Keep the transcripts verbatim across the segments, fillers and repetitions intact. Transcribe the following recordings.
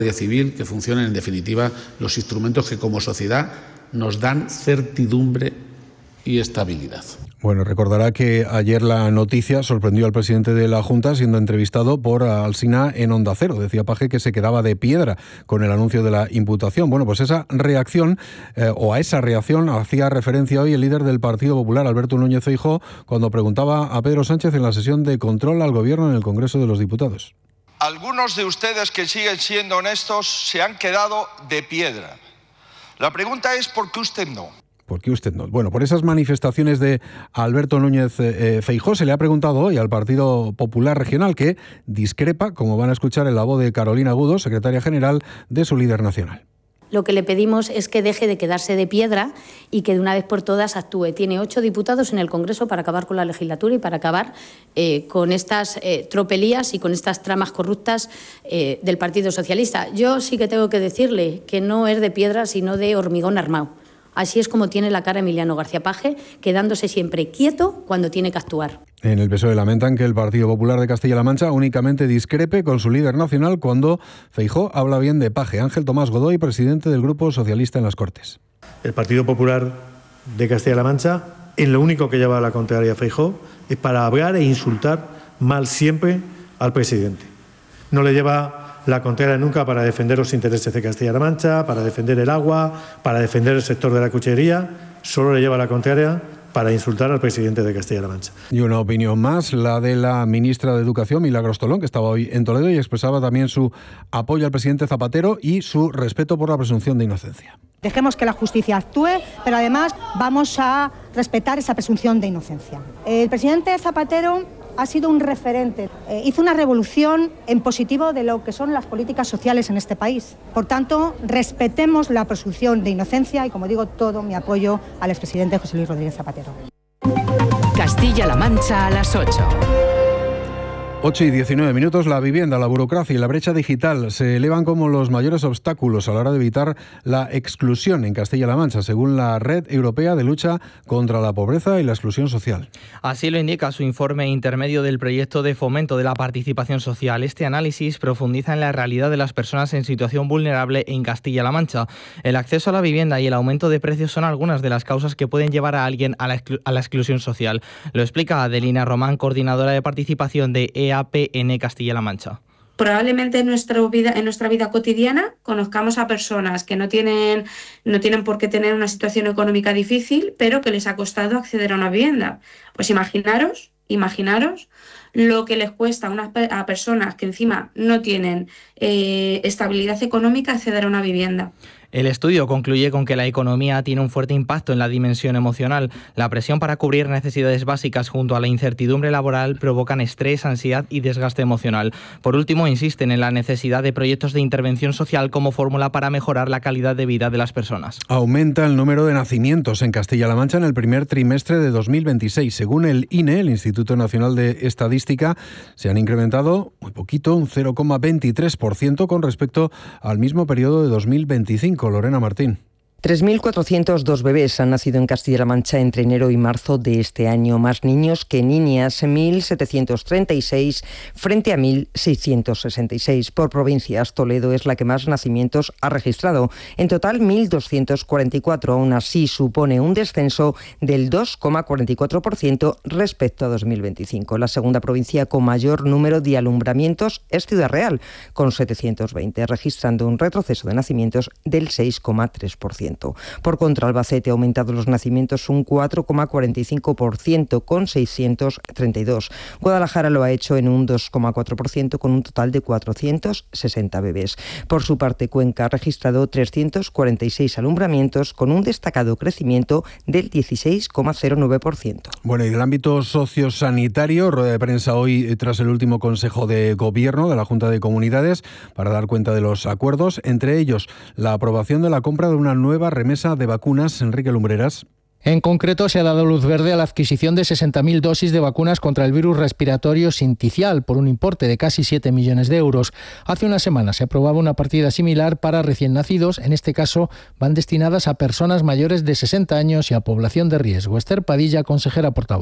Civil, que funcionen en definitiva los instrumentos que como sociedad nos dan certidumbre y estabilidad. Bueno, recordará que ayer la noticia sorprendió al presidente de la Junta siendo entrevistado por Alsina en Onda Cero. Decía Page que se quedaba de piedra con el anuncio de la imputación. Bueno, pues esa reacción, eh, o a esa reacción, hacía referencia hoy el líder del Partido Popular, Alberto Núñez Feijóo, cuando preguntaba a Pedro Sánchez en la sesión de control al Gobierno en el Congreso de los Diputados. Algunos de ustedes que siguen siendo honestos se han quedado de piedra. La pregunta es ¿por qué usted no? ¿Por qué usted no? Bueno, por esas manifestaciones de Alberto Núñez eh, Feijóo se le ha preguntado hoy al Partido Popular Regional, que discrepa, como van a escuchar en la voz de Carolina Agudo, secretaria general, de su líder nacional. Lo que le pedimos es que deje de quedarse de piedra y que de una vez por todas actúe. Tiene ocho diputados en el Congreso para acabar con la legislatura y para acabar eh, con estas eh, tropelías y con estas tramas corruptas eh, del Partido Socialista. Yo sí que tengo que decirle que no es de piedra, sino de hormigón armado. Así es como tiene la cara Emiliano García Page, quedándose siempre quieto cuando tiene que actuar. En el P S O E lamentan que el Partido Popular de Castilla-La Mancha únicamente discrepe con su líder nacional cuando Feijóo habla bien de Page. Ángel Tomás Godoy, presidente del Grupo Socialista en las Cortes. El Partido Popular de Castilla-La Mancha, en lo único que lleva a la contraria a Feijóo, es para hablar e insultar mal siempre al presidente. No le lleva la contraria nunca para defender los intereses de Castilla-La Mancha, para defender el agua, para defender el sector de la cuchería. Solo le lleva la contraria para insultar al presidente de Castilla-La Mancha. Y una opinión más, la de la ministra de Educación, Milagros Tolón, que estaba hoy en Toledo y expresaba también su apoyo al presidente Zapatero y su respeto por la presunción de inocencia. Dejemos que la justicia actúe, pero además vamos a respetar esa presunción de inocencia. El presidente Zapatero ha sido un referente, eh, hizo una revolución en positivo de lo que son las políticas sociales en este país. Por tanto, respetemos la presunción de inocencia y, como digo, todo mi apoyo al expresidente José Luis Rodríguez Zapatero. Castilla-La Mancha a las ocho. ocho y diecinueve minutos. La vivienda, la burocracia y la brecha digital se elevan como los mayores obstáculos a la hora de evitar la exclusión en Castilla-La Mancha, según la Red Europea de Lucha contra la Pobreza y la Exclusión Social. Así lo indica su informe intermedio del proyecto de fomento de la participación social. Este análisis profundiza en la realidad de las personas en situación vulnerable en Castilla-La Mancha. El acceso a la vivienda y el aumento de precios son algunas de las causas que pueden llevar a alguien a la, exclu- a la exclusión social. Lo explica Adelina Román, coordinadora de participación de E A P N Castilla-La Mancha. Probablemente en nuestra vida, en nuestra vida cotidiana conozcamos a personas que no tienen, no tienen por qué tener una situación económica difícil, pero que les ha costado acceder a una vivienda. Pues imaginaros, imaginaros lo que les cuesta a, unas, a personas que encima no tienen eh, estabilidad económica acceder a una vivienda. El estudio concluye con que la economía tiene un fuerte impacto en la dimensión emocional. La presión para cubrir necesidades básicas junto a la incertidumbre laboral provocan estrés, ansiedad y desgaste emocional. Por último, insisten en la necesidad de proyectos de intervención social como fórmula para mejorar la calidad de vida de las personas. Aumenta el número de nacimientos en Castilla-La Mancha en el primer trimestre de dos mil veintiséis. Según el I N E, el Instituto Nacional de Estadística, se han incrementado muy poquito, un cero coma veintitrés por ciento con respecto al mismo periodo de dos mil veinticinco. Lorena Martín. tres mil cuatrocientos dos bebés han nacido en Castilla-La Mancha entre enero y marzo de este año, más niños que niñas, mil setecientos treinta y seis frente a mil seiscientos sesenta y seis. Por provincias, Toledo es la que más nacimientos ha registrado, en total mil doscientos cuarenta y cuatro. Aún así, supone un descenso del dos coma cuarenta y cuatro por ciento respecto a dos mil veinticinco. La segunda provincia con mayor número de alumbramientos es Ciudad Real, con setecientos veinte, registrando un retroceso de nacimientos del seis coma tres por ciento. Por contra, Albacete ha aumentado los nacimientos un cuatro coma cuarenta y cinco por ciento con seiscientos treinta y dos. Guadalajara lo ha hecho en un dos coma cuatro por ciento con un total de cuatrocientos sesenta bebés. Por su parte, Cuenca ha registrado trescientos cuarenta y seis alumbramientos con un destacado crecimiento del dieciséis coma cero nueve por ciento. Bueno, y del ámbito sociosanitario, rueda de prensa hoy tras el último Consejo de Gobierno de la Junta de Comunidades para dar cuenta de los acuerdos, entre ellos la aprobación de la compra de una nueva remesa de vacunas. Enrique Lumbreras. En concreto, se ha dado luz verde a la adquisición de sesenta mil dosis de vacunas contra el virus respiratorio sincicial por un importe de casi siete millones de euros. Hace una semana se aprobaba una partida similar para recién nacidos. En este caso, van destinadas a personas mayores de sesenta años y a población de riesgo. Esther Padilla, consejera portavoz.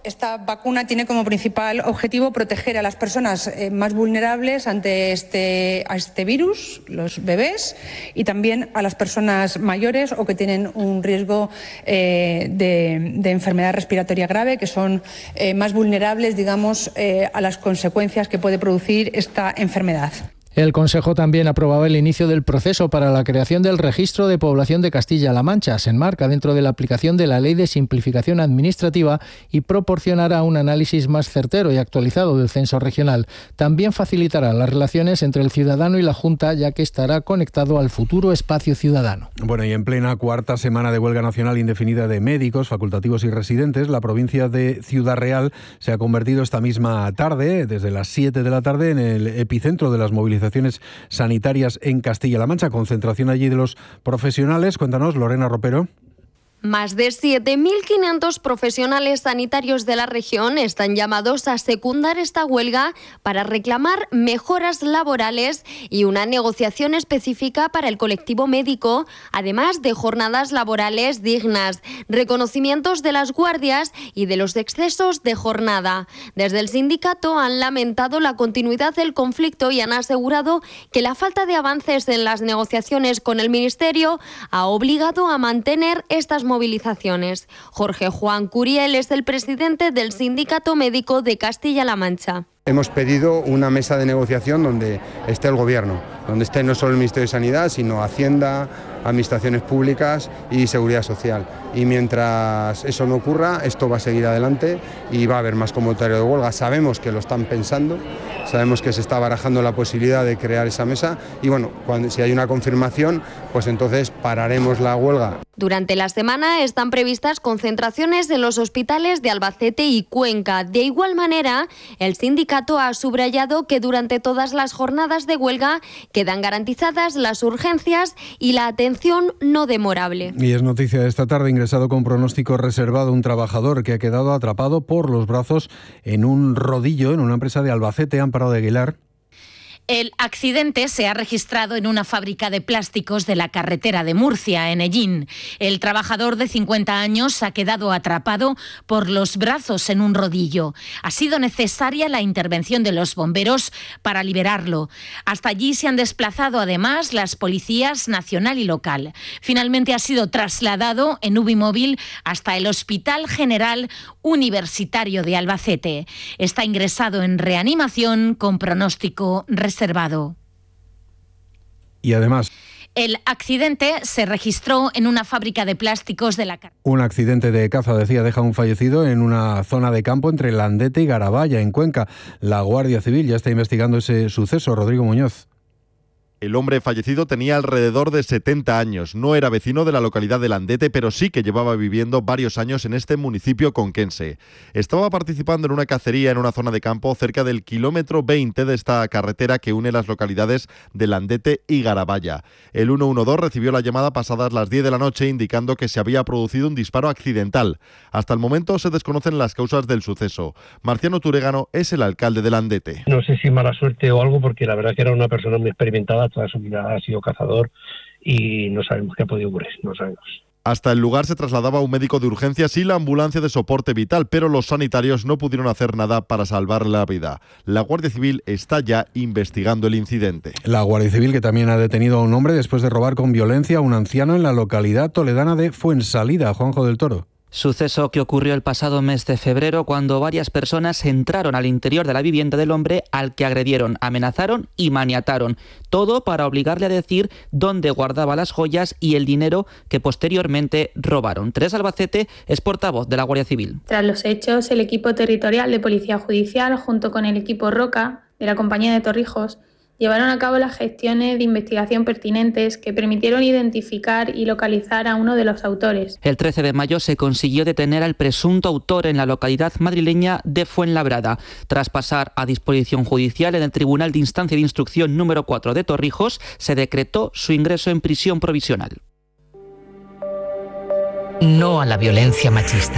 Esta vacuna tiene como principal objetivo proteger a las personas eh, más vulnerables ante este, a este virus, los bebés, y también a las personas mayores o que tienen un riesgo eh, de, de enfermedad respiratoria grave, que son eh, más vulnerables, digamos, eh, a las consecuencias que puede producir esta enfermedad. El Consejo también aprobaba el inicio del proceso para la creación del Registro de Población de Castilla-La Mancha. Se enmarca dentro de la aplicación de la Ley de Simplificación Administrativa y proporcionará un análisis más certero y actualizado del censo regional. También facilitará las relaciones entre el ciudadano y la Junta, ya que estará conectado al futuro espacio ciudadano. Bueno, y en plena cuarta semana de huelga nacional indefinida de médicos, facultativos y residentes, la provincia de Ciudad Real se ha convertido esta misma tarde, desde las siete de la tarde, en el epicentro de las movilizaciones sanitarias en Castilla-La Mancha. Concentración allí de los profesionales. Cuéntanos, Lorena Ropero. Más de siete mil quinientos profesionales sanitarios de la región están llamados a secundar esta huelga para reclamar mejoras laborales y una negociación específica para el colectivo médico, además de jornadas laborales dignas, reconocimientos de las guardias y de los excesos de jornada. Desde el sindicato han lamentado la continuidad del conflicto y han asegurado que la falta de avances en las negociaciones con el Ministerio ha obligado a mantener estas movilizaciones. Jorge Juan Curiel es el presidente del Sindicato Médico de Castilla-La Mancha. Hemos pedido una mesa de negociación donde esté el Gobierno, donde esté no solo el Ministerio de Sanidad, sino Hacienda, Administraciones Públicas y Seguridad Social. Y mientras eso no ocurra, esto va a seguir adelante y va a haber más convocatoria de huelga. Sabemos que lo están pensando, sabemos que se está barajando la posibilidad de crear esa mesa y bueno, cuando, si hay una confirmación, pues entonces pararemos la huelga. Durante la semana están previstas concentraciones en los hospitales de Albacete y Cuenca. De igual manera, el sindicato ha subrayado que durante todas las jornadas de huelga quedan garantizadas las urgencias y la atención no demorable. Y es noticia de esta tarde, ingresado con pronóstico reservado un trabajador que ha quedado atrapado por los brazos en un rodillo en una empresa de Albacete, Amparo de Aguilar. El accidente se ha registrado en una fábrica de plásticos de la carretera de Murcia, en Ellín. El trabajador de cincuenta años ha quedado atrapado por los brazos en un rodillo. Ha sido necesaria la intervención de los bomberos para liberarlo. Hasta allí se han desplazado además las policías nacional y local. Finalmente ha sido trasladado en U B I móvil hasta el Hospital General Universitario de Albacete. Está ingresado en reanimación con pronóstico reservado. Y además, el accidente se registró en una fábrica de plásticos de la carretera. Un accidente de caza, decía, deja un fallecido en una zona de campo entre Landete y Garabaya, en Cuenca. La Guardia Civil ya está investigando ese suceso. Rodrigo Muñoz. El hombre fallecido tenía alrededor de setenta años. No era vecino de la localidad de Landete, pero sí que llevaba viviendo varios años en este municipio conquense. Estaba participando en una cacería en una zona de campo cerca del kilómetro veinte de esta carretera que une las localidades de Landete y Garabaya. El ciento doce recibió la llamada pasadas las diez de la noche indicando que se había producido un disparo accidental. Hasta el momento se desconocen las causas del suceso. Marciano Turegano es el alcalde de Landete. No sé si mala suerte o algo, porque la verdad que era una persona muy experimentada. Toda su vida ha sido cazador y no sabemos qué ha podido ocurrir, no sabemos. Hasta el lugar se trasladaba un médico de urgencias y la ambulancia de soporte vital, pero los sanitarios no pudieron hacer nada para salvar la vida. La Guardia Civil está ya investigando el incidente. La Guardia Civil, que también ha detenido a un hombre después de robar con violencia a un anciano en la localidad toledana de Fuensalida. Juanjo del Toro. Suceso que ocurrió el pasado mes de febrero cuando varias personas entraron al interior de la vivienda del hombre al que agredieron, amenazaron y maniataron. Todo para obligarle a decir dónde guardaba las joyas y el dinero que posteriormente robaron. Teresa Albacete es portavoz de la Guardia Civil. Tras los hechos, el equipo territorial de Policía Judicial, junto con el equipo Roca de la Compañía de Torrijos, llevaron a cabo las gestiones de investigación pertinentes que permitieron identificar y localizar a uno de los autores. El trece de mayo se consiguió detener al presunto autor en la localidad madrileña de Fuenlabrada. Tras pasar a disposición judicial en el Tribunal de Instancia de Instrucción número cuatro de Torrijos, se decretó su ingreso en prisión provisional. No a la violencia machista.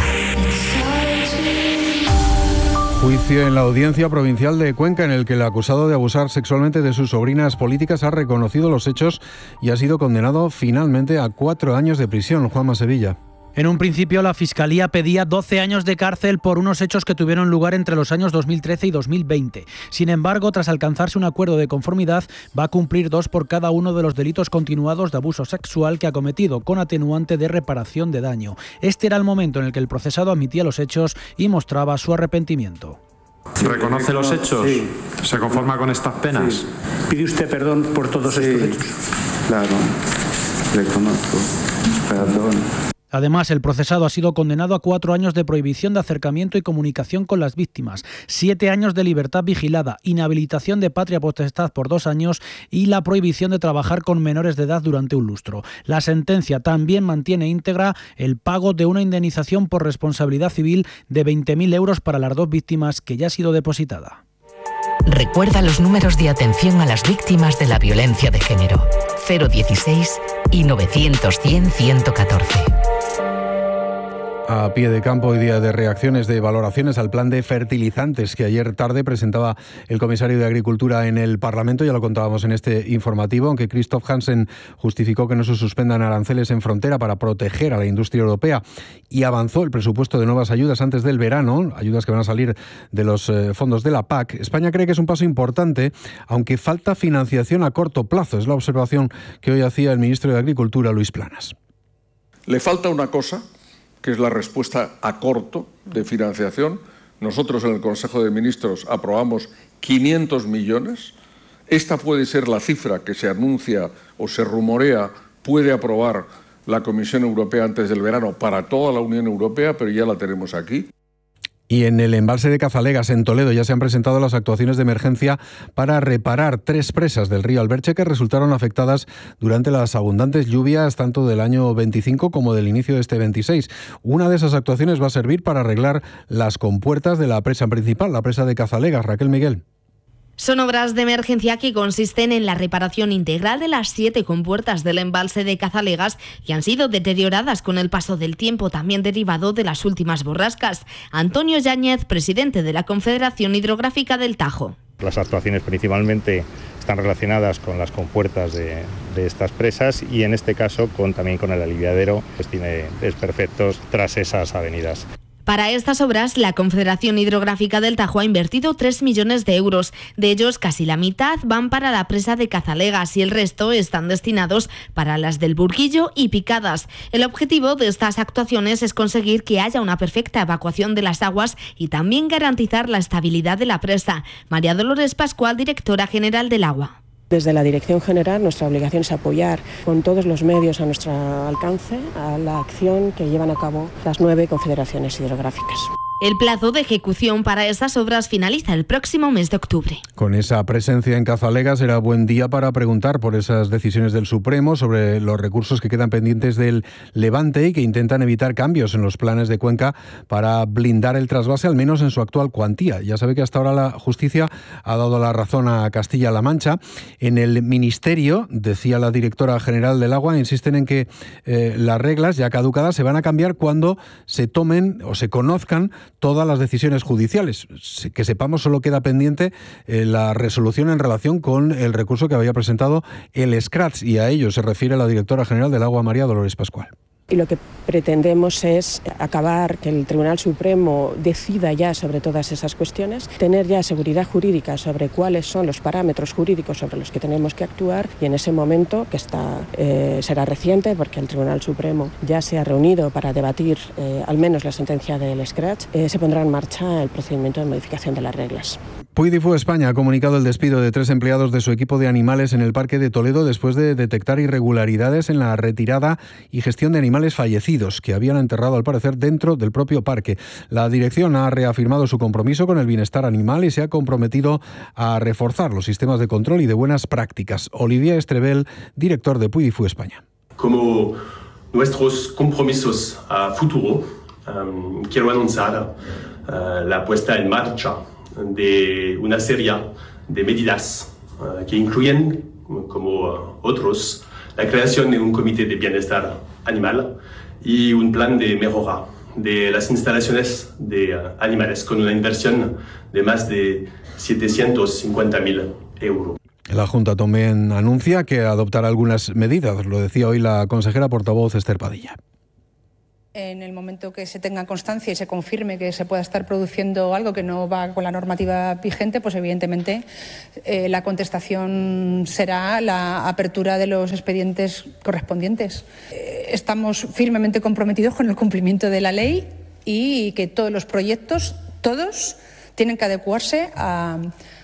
Juicio en la Audiencia Provincial de Cuenca en el que el acusado de abusar sexualmente de sus sobrinas políticas ha reconocido los hechos y ha sido condenado finalmente a cuatro años de prisión. Juanma Sevilla. En un principio, la Fiscalía pedía doce años de cárcel por unos hechos que tuvieron lugar entre los años dos mil trece y dos mil veinte. Sin embargo, tras alcanzarse un acuerdo de conformidad, va a cumplir dos por cada uno de los delitos continuados de abuso sexual que ha cometido, con atenuante de reparación de daño. Este era el momento en el que el procesado admitía los hechos y mostraba su arrepentimiento. ¿Reconoce los hechos? Sí. ¿Se conforma con estas penas? Sí. ¿Pide usted perdón por todos sí, estos hechos? Claro, reconozco. Perdón. Además, el procesado ha sido condenado a cuatro años de prohibición de acercamiento y comunicación con las víctimas, siete años de libertad vigilada, inhabilitación de patria potestad por dos años y la prohibición de trabajar con menores de edad durante un lustro. La sentencia también mantiene íntegra el pago de una indemnización por responsabilidad civil de veinte mil euros para las dos víctimas, que ya ha sido depositada. Recuerda los números de atención a las víctimas de la violencia de género: cero dieciséis y novecientos cien ciento catorce. A pie de campo, hoy día de reacciones, de valoraciones al plan de fertilizantes que ayer tarde presentaba el comisario de Agricultura en el Parlamento. Ya lo contábamos en este informativo, aunque Christoph Hansen justificó que no se suspendan aranceles en frontera para proteger a la industria europea y avanzó el presupuesto de nuevas ayudas antes del verano, ayudas que van a salir de los eh, fondos de la P A C. España cree que es un paso importante, aunque falta financiación a corto plazo. Es la observación que hoy hacía el ministro de Agricultura, Luis Planas. Le falta una cosa, que es la respuesta a corto de financiación. Nosotros en el Consejo de Ministros aprobamos quinientos millones. Esta puede ser la cifra que se anuncia o se rumorea, puede aprobar la Comisión Europea antes del verano para toda la Unión Europea, pero ya la tenemos aquí. Y en el embalse de Cazalegas, en Toledo, ya se han presentado las actuaciones de emergencia para reparar tres presas del río Alberche que resultaron afectadas durante las abundantes lluvias tanto del año veinticinco como del inicio de este veintiséis. Una de esas actuaciones va a servir para arreglar las compuertas de la presa principal, la presa de Cazalegas. Raquel Miguel. Son obras de emergencia que consisten en la reparación integral de las siete compuertas del embalse de Cazalegas, que han sido deterioradas con el paso del tiempo, también derivado de las últimas borrascas. Antonio Yáñez, presidente de la Confederación Hidrográfica del Tajo. Las actuaciones principalmente están relacionadas con las compuertas de, de estas presas y en este caso con, también con el aliviadero, pues tiene desperfectos tras esas avenidas. Para estas obras, la Confederación Hidrográfica del Tajo ha invertido tres millones de euros. De ellos, casi la mitad van para la presa de Cazalegas y el resto están destinados para las del Burguillo y Picadas. El objetivo de estas actuaciones es conseguir que haya una perfecta evacuación de las aguas y también garantizar la estabilidad de la presa. María Dolores Pascual, directora general del Agua. Desde la Dirección General, nuestra obligación es apoyar con todos los medios a nuestro alcance a la acción que llevan a cabo las nueve confederaciones hidrográficas. El plazo de ejecución para estas obras finaliza el próximo mes de octubre. Con esa presencia en Cazalegas era buen día para preguntar por esas decisiones del Supremo sobre los recursos que quedan pendientes del Levante y que intentan evitar cambios en los planes de Cuenca para blindar el trasvase, al menos en su actual cuantía. Ya sabe que hasta ahora la justicia ha dado la razón a Castilla-La Mancha. En el Ministerio, decía la directora general del Agua, insisten en que eh, las reglas ya caducadas se van a cambiar cuando se tomen o se conozcan todas las decisiones judiciales. Que sepamos, solo queda pendiente eh, la resolución en relación con el recurso que había presentado el Scratch, y a ello se refiere la directora general del Agua, María Dolores Pascual. Y lo que pretendemos es acabar que el Tribunal Supremo decida ya sobre todas esas cuestiones, tener ya seguridad jurídica sobre cuáles son los parámetros jurídicos sobre los que tenemos que actuar, y en ese momento, que está eh, será reciente porque el Tribunal Supremo ya se ha reunido para debatir eh, al menos la sentencia del Scratch, eh, se pondrá en marcha el procedimiento de modificación de las reglas. Puy di Fu España ha comunicado el despido de tres empleados de su equipo de animales en el Parque de Toledo después de detectar irregularidades en la retirada y gestión de animales fallecidos que habían enterrado, al parecer, dentro del propio parque. La dirección ha reafirmado su compromiso con el bienestar animal y se ha comprometido a reforzar los sistemas de control y de buenas prácticas. Olivier Estrebel, director de Puy di Fu España. Como nuestros compromisos a futuro, um, quiero anunciar uh, la puesta en marcha de una serie de medidas uh, que incluyen, como uh, otros, la creación de un comité de bienestar animal y un plan de mejora de las instalaciones de uh, animales con una inversión de más de setecientos cincuenta mil euros. La Junta también anuncia que adoptará algunas medidas, lo decía hoy la consejera portavoz Esther Padilla. En el momento que se tenga constancia y se confirme que se pueda estar produciendo algo que no va con la normativa vigente, pues evidentemente eh, la contestación será la apertura de los expedientes correspondientes. Eh, estamos firmemente comprometidos con el cumplimiento de la ley y que todos los proyectos, todos, tienen que adecuarse a,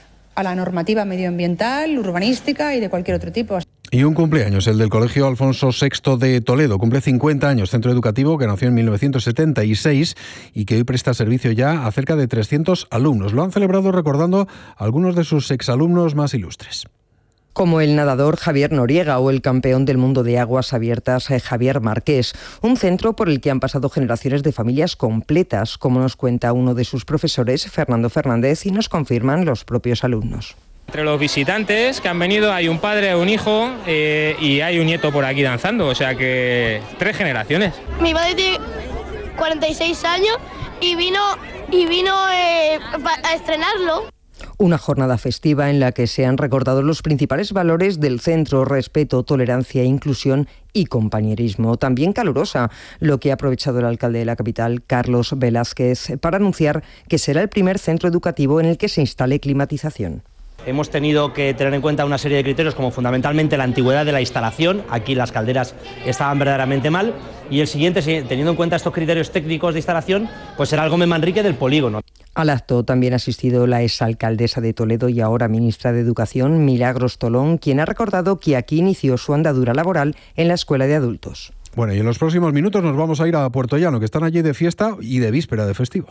a la normativa medioambiental, urbanística y de cualquier otro tipo. Y un cumpleaños, el del Colegio Alfonso sexto de Toledo. Cumple cincuenta años, centro educativo que nació en mil novecientos setenta y seis y que hoy presta servicio ya a cerca de trescientos alumnos. Lo han celebrado recordando a algunos de sus exalumnos más ilustres. Como el nadador Javier Noriega o el campeón del mundo de aguas abiertas Javier Marqués. Un centro por el que han pasado generaciones de familias completas, como nos cuenta uno de sus profesores, Fernando Fernández, y nos confirman los propios alumnos. Entre los visitantes que han venido hay un padre, un hijo eh, y hay un nieto por aquí danzando, o sea que tres generaciones. Mi padre tiene cuarenta y seis años y vino, y vino eh, a estrenarlo. Una jornada festiva en la que se han recordado los principales valores del centro: respeto, tolerancia, inclusión y compañerismo. También calurosa, lo que ha aprovechado el alcalde de la capital, Carlos Velázquez, para anunciar que será el primer centro educativo en el que se instale climatización. Hemos tenido que tener en cuenta una serie de criterios como fundamentalmente la antigüedad de la instalación. Aquí las calderas estaban verdaderamente mal. Y el siguiente, teniendo en cuenta estos criterios técnicos de instalación, pues será el Gómez Manrique del polígono. Al acto también ha asistido la exalcaldesa de Toledo y ahora ministra de Educación, Milagros Tolón, quien ha recordado que aquí inició su andadura laboral en la escuela de adultos. Bueno, y en los próximos minutos nos vamos a ir a Puerto Llano, que están allí de fiesta y de víspera de festivo.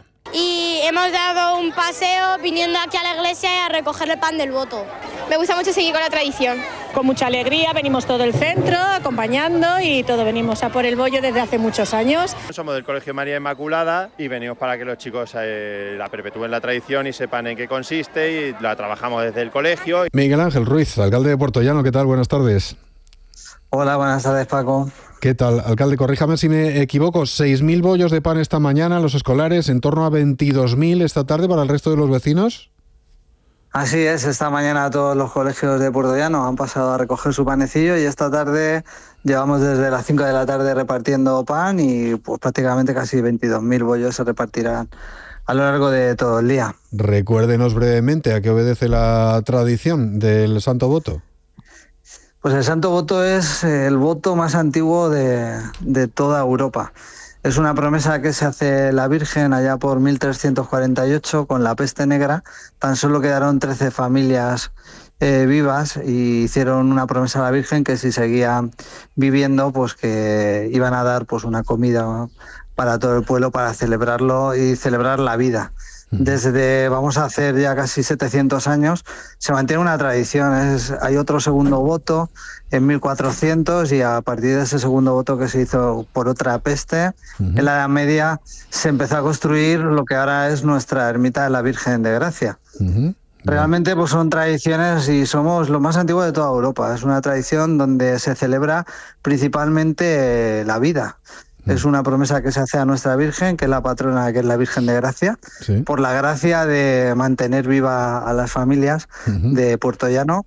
Y hemos dado un paseo viniendo aquí a la iglesia a recoger el pan del voto. Me gusta mucho seguir con la tradición. Con mucha alegría venimos todo el centro acompañando y todo venimos a por el bollo desde hace muchos años. Somos del Colegio María Inmaculada y venimos para que los chicos eh, la perpetúen la tradición y sepan en qué consiste, y la trabajamos desde el colegio. Miguel Ángel Ruiz, alcalde de Puerto Llano, ¿qué tal? Buenas tardes. Hola, buenas tardes, Paco. ¿Qué tal, alcalde? Corríjame si me equivoco, seis mil bollos de pan esta mañana, los escolares, en torno a veintidós mil esta tarde para el resto de los vecinos. Así es, esta mañana todos los colegios de Puerto Llano han pasado a recoger su panecillo y esta tarde llevamos desde las cinco de la tarde repartiendo pan y pues prácticamente casi veintidós mil bollos se repartirán a lo largo de todo el día. Recuérdenos brevemente a qué obedece la tradición del Santo Voto. Pues el Santo Voto es el voto más antiguo de, de toda Europa. Es una promesa que se hace la Virgen allá por mil trescientos cuarenta y ocho con la peste negra. Tan solo quedaron trece familias eh, vivas y hicieron una promesa a la Virgen que si seguía viviendo, pues que iban a dar pues una comida para todo el pueblo para celebrarlo y celebrar la vida. Desde, vamos a hacer ya casi setecientos años, se mantiene una tradición. Es, hay otro segundo voto en mil cuatrocientos y a partir de ese segundo voto que se hizo por otra peste, uh-huh. en la Edad Media se empezó a construir lo que ahora es nuestra ermita de la Virgen de Gracia. Uh-huh. Realmente pues son tradiciones y somos lo más antiguo de toda Europa. Es una tradición donde se celebra principalmente la vida. Es una promesa que se hace a nuestra Virgen, que es la patrona, que es la Virgen de Gracia, sí. por la gracia de mantener viva a las familias uh-huh. de Puerto Llano.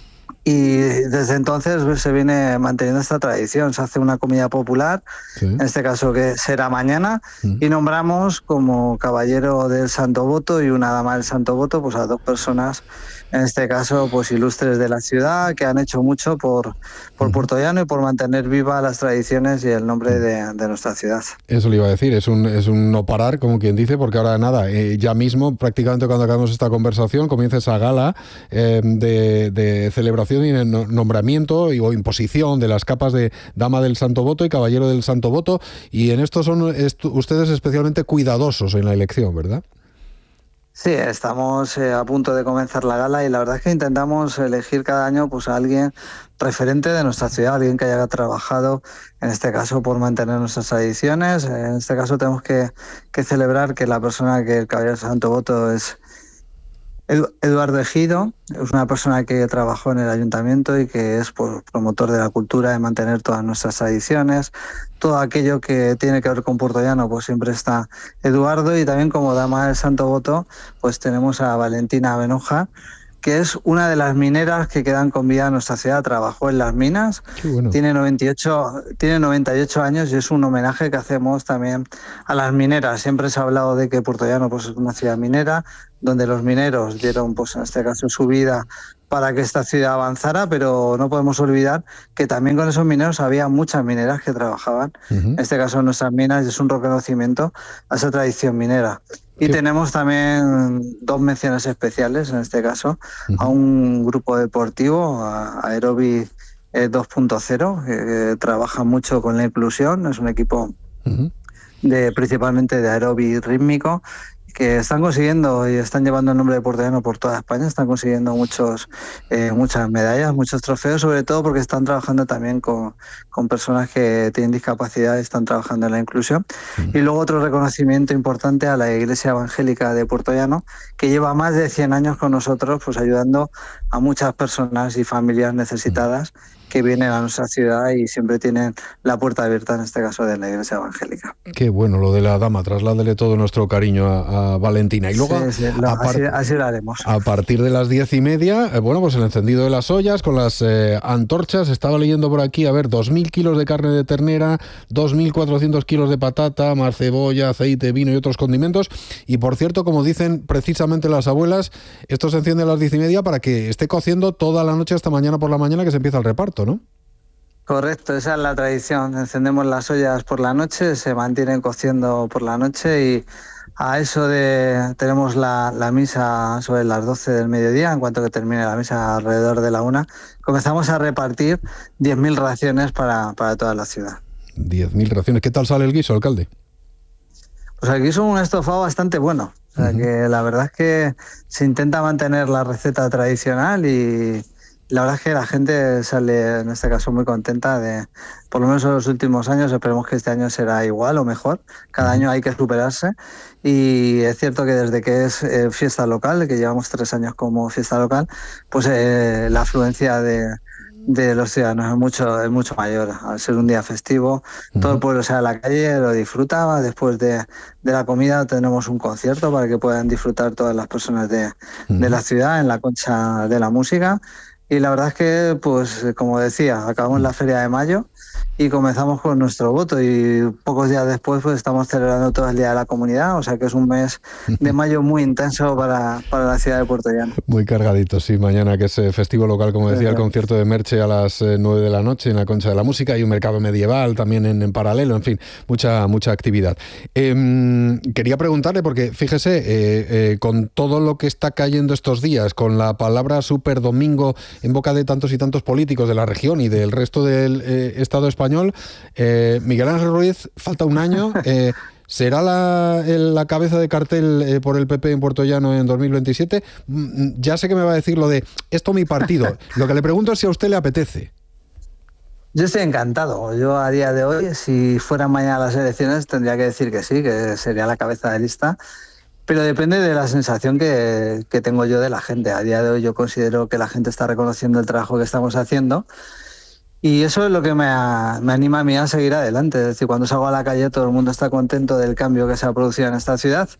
Y desde entonces pues, se viene manteniendo esta tradición. Se hace una comida popular, sí. en este caso que será mañana, uh-huh. y nombramos como caballero del Santo Voto y una dama del Santo Voto pues a dos personas, en este caso pues ilustres de la ciudad, que han hecho mucho por, por uh-huh. Puerto Llano y por mantener vivas las tradiciones y el nombre de, de nuestra ciudad. Eso le iba a decir, es un, es un no parar, como quien dice, porque ahora nada, eh, ya mismo, prácticamente cuando acabemos esta conversación, comienza esa gala eh, de, de celebración y nombramiento o imposición de las capas de Dama del Santo Voto y Caballero del Santo Voto, y en esto son est- ustedes especialmente cuidadosos en la elección, ¿verdad? Sí, estamos eh, a punto de comenzar la gala y la verdad es que intentamos elegir cada año pues a alguien referente de nuestra ciudad, alguien que haya trabajado, en este caso, por mantener nuestras tradiciones. En este caso tenemos que, que celebrar que la persona que el Caballero del Santo Voto es Eduardo Ejido. Es una persona que trabajó en el ayuntamiento y que es pues, promotor de la cultura, de mantener todas nuestras tradiciones. Todo aquello que tiene que ver con Puerto Llano, pues siempre está Eduardo. Y también como dama del Santo Voto, pues tenemos a Valentina Benoja, que es una de las mineras que quedan con vida en nuestra ciudad. Trabajó en las minas, bueno. tiene, noventa y ocho, tiene noventa y ocho años y es un homenaje que hacemos también a las mineras. Siempre se ha hablado de que Puertollano pues, es una ciudad minera, donde los mineros dieron, pues, en este caso, su vida para que esta ciudad avanzara, pero no podemos olvidar que también con esos mineros había muchas mineras que trabajaban, uh-huh. en este caso en nuestras minas, y es un reconocimiento a esa tradición minera. Y sí. tenemos también dos menciones especiales, en este caso, uh-huh. a un grupo deportivo, a Aerobi eh, dos punto cero, que, que trabaja mucho con la inclusión, es un equipo uh-huh. de principalmente de aerobi rítmico, que están consiguiendo y están llevando el nombre de Puertollano por toda España, están consiguiendo muchos, eh, muchas medallas, muchos trofeos, sobre todo porque están trabajando también con, con personas que tienen discapacidad y están trabajando en la inclusión. Uh-huh. Y luego otro reconocimiento importante a la Iglesia Evangélica de Puertollano, que lleva más de cien años con nosotros, pues ayudando a muchas personas y familias necesitadas uh-huh. que vienen a nuestra ciudad y siempre tienen la puerta abierta, en este caso de la Iglesia Evangélica. Qué bueno lo de la dama, trasládele todo nuestro cariño a, a Valentina. Y luego, sí, sí, lo, a par- así, así lo haremos. A partir de las diez y media, eh, bueno, pues el encendido de las ollas con las eh, antorchas. Estaba leyendo por aquí, a ver, dos mil kilos de carne de ternera, dos mil cuatrocientos kilos de patata, más cebolla, aceite, vino y otros condimentos. Y por cierto, como dicen precisamente las abuelas, esto se enciende a las diez y media para que esté cociendo toda la noche hasta mañana por la mañana, que se empieza el reparto, ¿no? Correcto, esa es la tradición. Encendemos las ollas por la noche, se mantienen cociendo por la noche y a eso de tenemos la, la misa sobre las doce del mediodía. En cuanto que termine la misa alrededor de la una, comenzamos a repartir diez mil raciones para, para toda la ciudad. diez mil raciones. ¿Qué tal sale el guiso, alcalde? Pues el guiso es un estofado bastante bueno. O sea, uh-huh. que la verdad es que se intenta mantener la receta tradicional y la verdad es que la gente sale, en este caso, muy contenta de, por lo menos en los últimos años, esperemos que este año será igual o mejor. Cada año hay que superarse y es cierto que desde que es eh, fiesta local, que llevamos tres años como fiesta local, pues eh, la afluencia de, de los ciudadanos es mucho, es mucho mayor. Al ser un día festivo, uh-huh. todo el pueblo sale a la calle, lo disfruta. Después de, de la comida tenemos un concierto para que puedan disfrutar todas las personas de, uh-huh. de la ciudad en la Concha de la Música. Y la verdad es que, pues como decía, acabamos la Feria de Mayo y comenzamos con nuestro voto y pocos días después pues estamos celebrando todo el Día de la Comunidad, o sea que es un mes de mayo muy intenso para, para la ciudad de Puertollano. Muy cargadito, sí, mañana que es festivo local, como decía, sí, el concierto de Merche a las nueve de la noche en la Concha de la Música y un mercado medieval también en, en paralelo, en fin, mucha mucha actividad. Eh, quería preguntarle, porque fíjese, eh, eh, con todo lo que está cayendo estos días, con la palabra super domingo en boca de tantos y tantos políticos de la región y del resto del eh, Estado español, Eh, Miguel Ángel Ruiz, falta un año, eh, ¿será la, el, la cabeza de cartel eh, por el P P en Puertollano en dos mil veintisiete? Mm, ya sé que me va a decir lo de esto mi partido. Lo que le pregunto es si a usted le apetece. Yo estoy encantado. Yo a día de hoy, si fueran mañana las elecciones, tendría que decir que sí, que sería la cabeza de lista. Pero depende de la sensación que, que tengo yo de la gente. A día de hoy yo considero que la gente está reconociendo el trabajo que estamos haciendo. Y eso es lo que me, a, me anima a mí a seguir adelante. Es decir, cuando salgo a la calle todo el mundo está contento del cambio que se ha producido en esta ciudad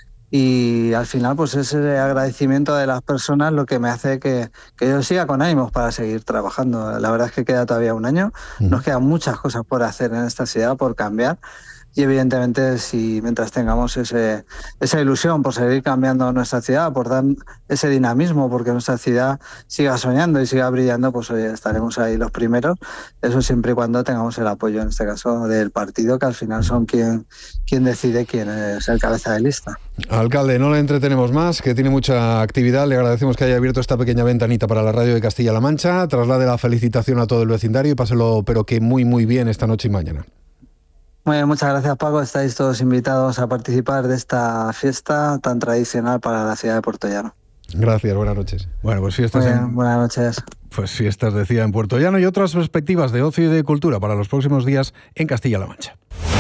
y al final pues ese agradecimiento de las personas lo que me hace que, que yo siga con ánimos para seguir trabajando. La verdad es que queda todavía un año, nos quedan muchas cosas por hacer en esta ciudad, por cambiar. Y evidentemente, si mientras tengamos ese, esa ilusión por seguir cambiando nuestra ciudad, por dar ese dinamismo, porque nuestra ciudad siga soñando y siga brillando, pues oye, estaremos ahí los primeros. Eso siempre y cuando tengamos el apoyo, en este caso, del partido, que al final son quien, quien decide quién es el cabeza de lista. Alcalde, no le entretenemos más, que tiene mucha actividad. Le agradecemos que haya abierto esta pequeña ventanita para la radio de Castilla-La Mancha. Traslade la felicitación a todo el vecindario y páselo, pero que muy, muy bien esta noche y mañana. Muy bien, muchas gracias, Paco. Estáis todos invitados a participar de esta fiesta tan tradicional para la ciudad de Puertollano. Gracias, buenas noches. Bueno, pues fiestas Muy bien, en... buenas noches. Pues fiestas, decía, en Puertollano y otras perspectivas de ocio y de cultura para los próximos días en Castilla-La Mancha.